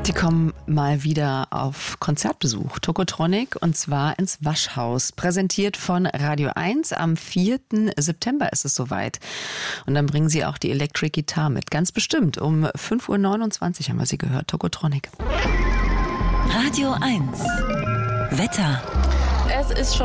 Die kommen mal wieder auf Konzertbesuch. Tokotronic, und zwar ins Waschhaus. Präsentiert von Radio 1. Am 4. September ist es soweit. Und dann bringen sie auch die Electric Guitar mit. Ganz bestimmt. Um 5.29 Uhr haben wir sie gehört. Tokotronic. Radio 1. Wetter. Es ist schon